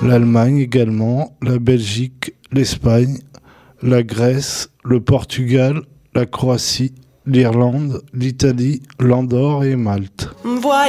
l'Allemagne également, la Belgique, l'Espagne, la Grèce, le Portugal, la Croatie, l'Irlande, l'Italie, l'Andorre et Malte.